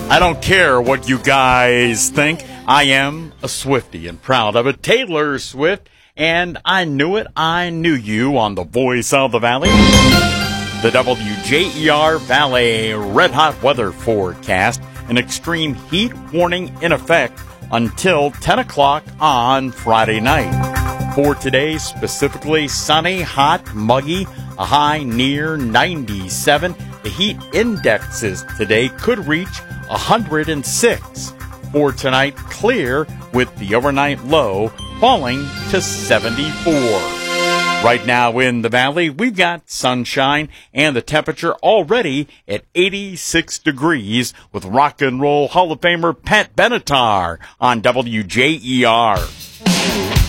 I don't care what you guys think. I am a Swiftie and proud of it. Taylor Swift, and I knew it. I knew you on the Voice of the Valley. The WJER Valley Red Hot Weather Forecast. An extreme heat warning in effect until 10 o'clock on Friday night. For today, specifically sunny, hot, muggy, a high near 97. The heat indexes today could reach 106. For tonight, clear with the overnight low falling to 74. Right now in the valley, we've got sunshine and the temperature already at 86 degrees with Rock and Roll Hall of Famer Pat Benatar on WJER.